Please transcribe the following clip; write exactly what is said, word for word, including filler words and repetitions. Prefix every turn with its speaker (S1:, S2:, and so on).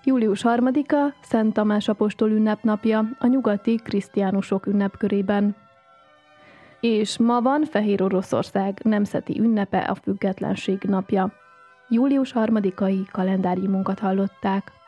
S1: Július harmadika Szent Tamás apostol ünnepnapja a nyugati krisztiánusok ünnepkörében. És ma van Fehér Oroszország nemzeti ünnepe, a Függetlenség napja. Július harmadikai kalendáriumunkat hallották.